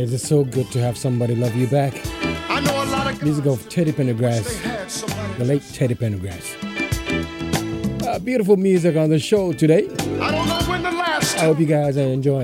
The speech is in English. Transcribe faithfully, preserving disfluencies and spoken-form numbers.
Yes, it's so good to have somebody love you back. I know a lot of Music of Teddy Pendergrass, the late Teddy Pendergrass. Uh, beautiful music on the show today. I don't know when the last I hope you guys are enjoying.